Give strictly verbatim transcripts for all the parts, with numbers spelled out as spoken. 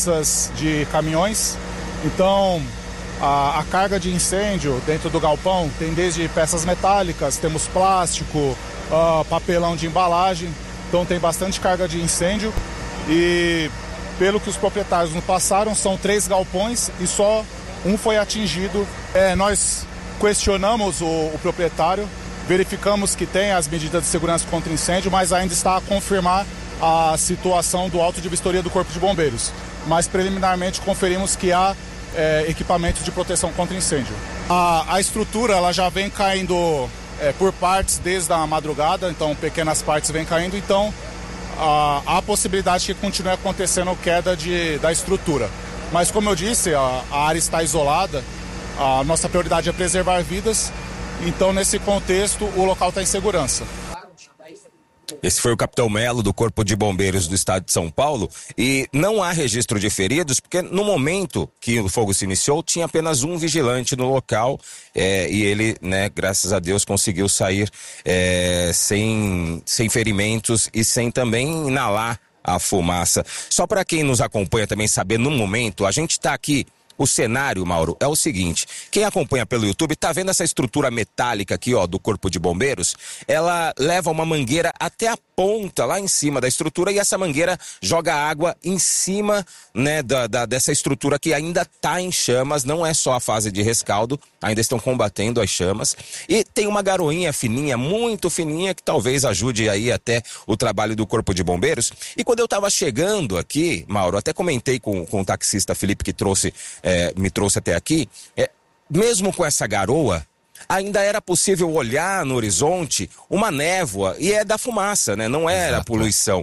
peças de caminhões. Então, a, a carga de incêndio dentro do galpão tem desde peças metálicas, temos plástico, uh, papelão de embalagem. Então tem bastante carga de incêndio e, pelo que os proprietários nos passaram, são três galpões e só um foi atingido. É, nós questionamos o, o proprietário, verificamos que tem as medidas de segurança contra incêndio, mas ainda está a confirmar a situação do auto de vistoria do Corpo de Bombeiros. Mas preliminarmente conferimos que há é, equipamentos de proteção contra incêndio. A, a estrutura ela já vem caindo é, por partes desde a madrugada, então pequenas partes vêm caindo, então a, há a possibilidade que continue acontecendo queda de, da estrutura. Mas como eu disse, a, a área está isolada, a nossa prioridade é preservar vidas, então nesse contexto o local está em segurança. Esse foi o capitão Melo do Corpo de Bombeiros do Estado de São Paulo e não há registro de feridos porque no momento que o fogo se iniciou tinha apenas um vigilante no local é, e ele, né, graças a Deus conseguiu sair é, sem, sem ferimentos e sem também inalar a fumaça. Só para quem nos acompanha também saber no momento, a gente está aqui. O cenário, Mauro, é o seguinte, quem acompanha pelo YouTube tá vendo essa estrutura metálica aqui, ó, do Corpo de Bombeiros? Ela leva uma mangueira até a ponta, lá em cima da estrutura, e essa mangueira joga água em cima, né, da, da, dessa estrutura que ainda tá em chamas, não é só a fase de rescaldo, ainda estão combatendo as chamas, e tem uma garoinha fininha, muito fininha, que talvez ajude aí até o trabalho do Corpo de Bombeiros. E quando eu tava chegando aqui, Mauro, até comentei com, com o taxista Felipe que trouxe É, me trouxe até aqui, é, mesmo com essa garoa, ainda era possível olhar no horizonte uma névoa, e é da fumaça, né? Não era Exato. Poluição.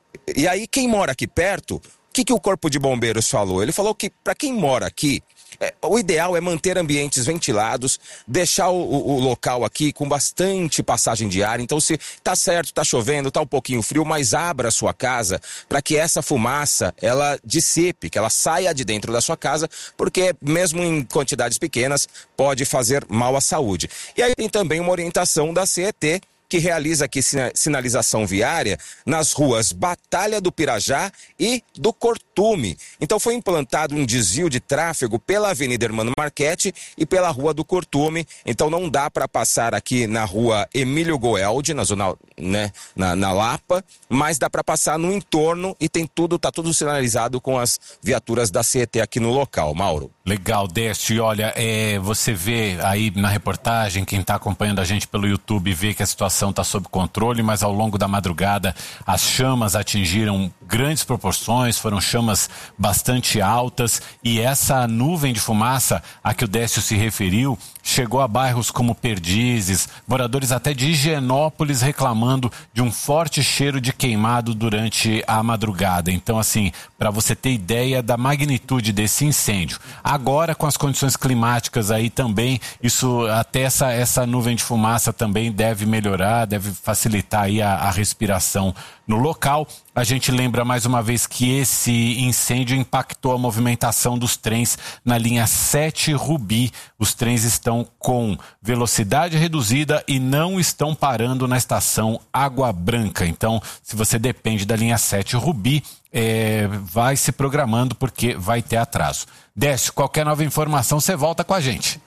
E aí, quem mora aqui perto, o que, que o Corpo de Bombeiros falou? Ele falou que para quem mora aqui, é, o ideal é manter ambientes ventilados, deixar o, o, o local aqui com bastante passagem de ar. Então, se tá certo, tá chovendo, tá um pouquinho frio, mas abra a sua casa para que essa fumaça, ela dissipe, que ela saia de dentro da sua casa, porque mesmo em quantidades pequenas, pode fazer mal à saúde. E aí tem também uma orientação da C E T, que realiza aqui sinalização viária nas ruas Batalha do Pirajá e do Cortume. Então foi implantado um desvio de tráfego pela Avenida Hermano Marchetti e pela Rua do Cortume. Então não dá para passar aqui na Rua Emílio Goeldi, na zona, né, na, na Lapa, mas dá para passar no entorno e tem tudo, tá tudo sinalizado com as viaturas da C E T aqui no local, Mauro. Legal, Décio. E olha, é, você vê aí na reportagem, quem está acompanhando a gente pelo YouTube vê que a situação está sob controle, mas ao longo da madrugada as chamas atingiram grandes proporções, foram chamas bastante altas e essa nuvem de fumaça a que o Décio se referiu chegou a bairros como Perdizes, moradores até de Higienópolis reclamando de um forte cheiro de queimado durante a madrugada. Então, assim, para você ter ideia da magnitude desse incêndio. Agora, com as condições climáticas aí também, isso, até essa, essa nuvem de fumaça também deve melhorar, deve facilitar aí a, a respiração no local. A gente lembra mais uma vez que esse incêndio impactou a movimentação dos trens na linha sete Rubi. Os trens estão com velocidade reduzida e não estão parando na estação Água Branca. Então, se você depende da linha sete Rubi, é, vai se programando porque vai ter atraso. Décio, qualquer nova informação, você volta com a gente.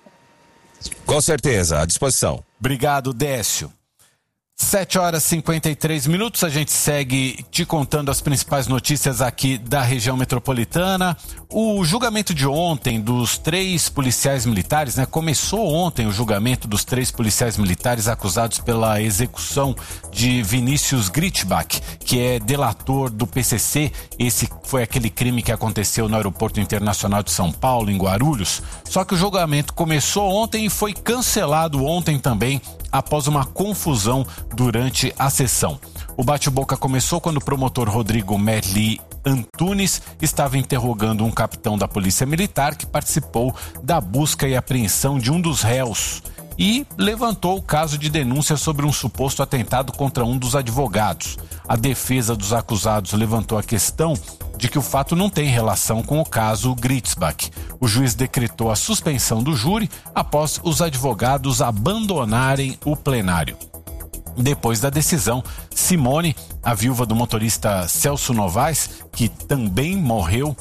Com certeza, à disposição. Obrigado, Décio. sete horas e cinquenta e três minutos, a gente segue te contando as principais notícias aqui da região metropolitana. O julgamento de ontem dos três policiais militares, né? Começou ontem o julgamento dos três policiais militares acusados pela execução de Vinícius Grittbach, que é delator do P C C. Esse foi aquele crime que aconteceu no Aeroporto Internacional de São Paulo, em Guarulhos. Só que o julgamento começou ontem e foi cancelado ontem também, após uma confusão durante a sessão. O bate-boca começou quando o promotor Rodrigo Merli Antunes estava interrogando um capitão da Polícia Militar que participou da busca e apreensão de um dos réus e levantou o caso de denúncia sobre um suposto atentado contra um dos advogados. A defesa dos acusados levantou a questão de que o fato não tem relação com o caso Grittbach. O juiz decretou a suspensão do júri após os advogados abandonarem o plenário. Depois da decisão, Simone, a viúva do motorista Celso Novaes, que também morreu